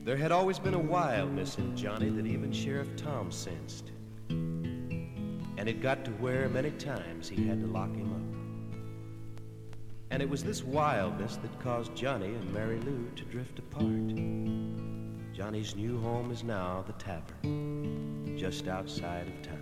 There had always been a wildness in Johnny that even Sheriff Tom sensed. And it got to where many times he had to lock him up. And it was this wildness that caused Johnny and Mary Lou to drift apart. Johnny's new home is now the tavern, just outside of town.